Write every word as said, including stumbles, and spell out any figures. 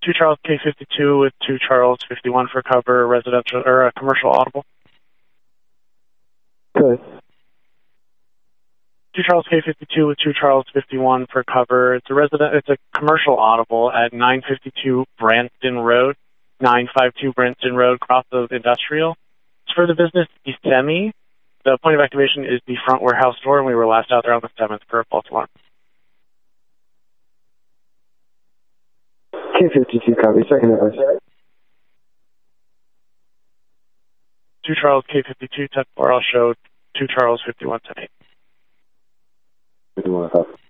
two Charles K fifty-two with two Charles fifty-one for cover, residential or uh, commercial audible. Good. two Charles K fifty-two with two Charles fifty-one for cover. It's a resident. It's a commercial audible at nine fifty-two Branston Road, nine fifty-two Branston Road, cross of Industrial. It's for the business Esemi. The point of activation is the front warehouse door, and we were last out there on the seventh for a false alarm. K fifty-two copy. Second advice. two Charles K fifty-two, ten four, I'll show two Charles fifty-one, ten eight. fifty-one, copy.